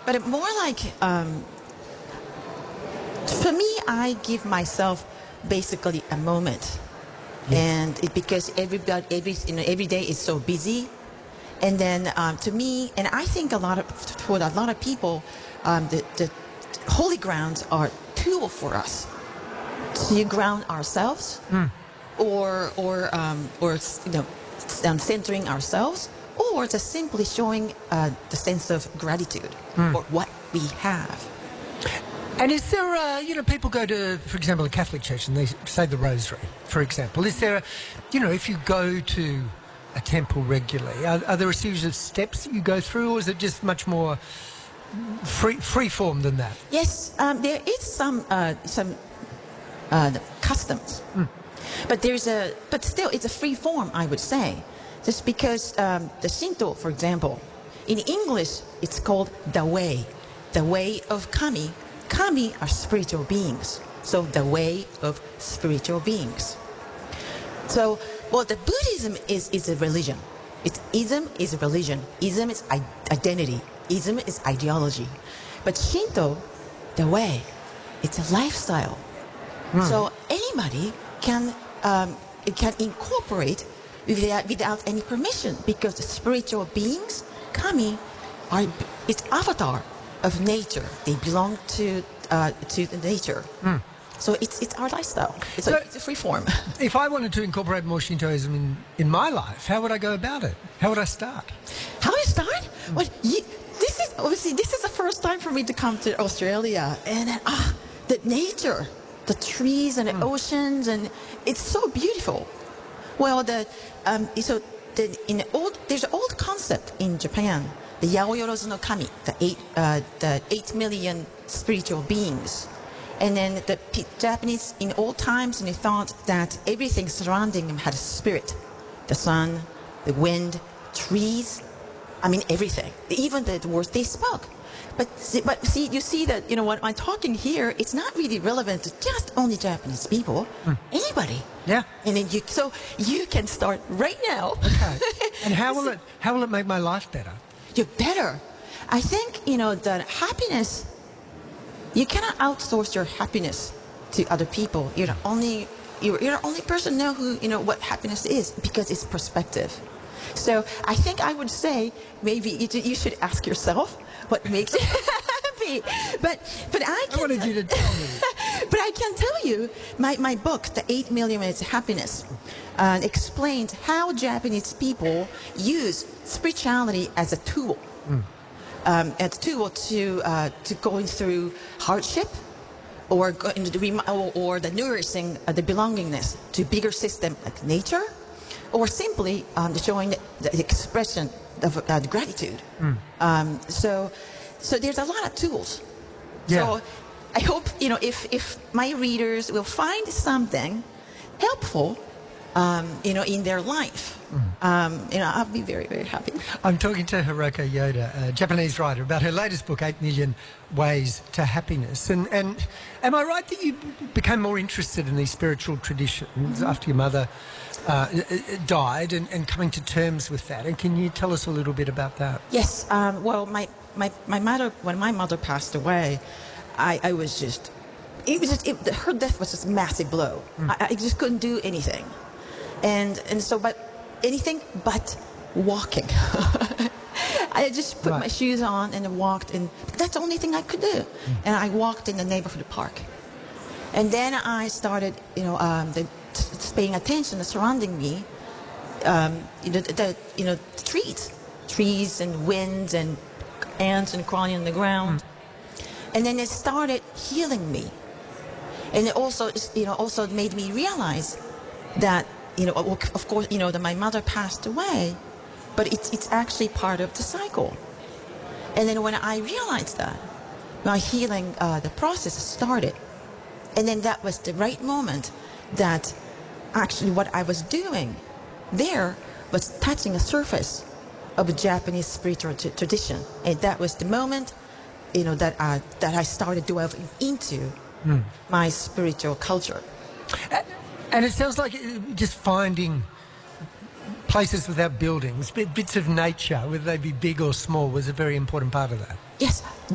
but more like, for me, I give myself basically a moment. And because every day is so busy. And then to me, and I think for a lot of people, the holy grounds are tool for us to ground ourselves, or centering ourselves, or just simply showing the sense of gratitude for what we have. And is there, people go to, for example, a Catholic church and they say the Rosary, for example. Is there, if you go to a temple regularly, are there a series of steps that you go through, or is it just much more free form than that? Yes, there is some customs, but still it's a free form, I would say, just because the Shinto, for example, in English it's called the way of Kami. Kami are spiritual beings, so the way of spiritual beings. So, the Buddhism is a religion. Ism is a religion. Ism is identity. Ism is ideology. But Shinto, the way, it's a lifestyle. So anybody can incorporate without any permission, because the spiritual beings, Kami, it's avatar of nature. They belong to nature. So it's our lifestyle. It's a free form. If I wanted to incorporate more Shintoism in my life, how would I go about it? How would I start? How do you start? Well, this is the first time for me to come to Australia, and the nature, the trees and the oceans, and it's so beautiful. Well, there's an old concept in Japan, the Yaoyorozu no Kami, the 8 million spiritual beings. And then the Japanese in old times, and they thought that everything surrounding them had a spirit. The sun, the wind, trees, everything. Even the words they spoke. But see, you see that, what I'm talking here, it's not really relevant to just only Japanese people. Anybody. Yeah. And then you can start right now. Okay. And how will it make my life better? You're better. I think, that happiness, you cannot outsource your happiness to other people. You're the only person who what happiness is, because it's perspective. So I think I would say maybe you should ask yourself what makes you happy. But I wanted you to tell me. But I can tell you, my book, The 8 Million Ways to Happiness, explains how Japanese people use spirituality as a tool. To going through hardship, or the nourishing the belongingness to bigger system like nature, or simply showing the expression of gratitude. So there's a lot of tools. Yeah. So I hope if my readers will find something helpful in their life. I'll be very, very happy. I'm talking to Hiroko Yoda, a Japanese writer, about her latest book, 8 Million Ways to Happiness. And am I right that you became more interested in these spiritual traditions after your mother died, and coming to terms with that? And can you tell us a little bit about that? Yes. Well, my mother, when my mother passed away, I was just... her death was just a massive blow. I just couldn't do anything. And so, but anything but walking. I just put my shoes on and walked, and that's the only thing I could do. And I walked in the neighborhood park. And then I started, paying attention to surrounding me, the trees and winds and ants and crawling on the ground. And then it started healing me. And it also made me realize that, of course, that my mother passed away, but it's actually part of the cycle. And then when I realized that, my healing, the process started. And then that was the right moment that actually what I was doing there was touching the surface of a Japanese spiritual tradition. And that was the moment, that I started delving into my spiritual culture. And it sounds like just finding places without buildings, bits of nature, whether they be big or small, was a very important part of that. Yes,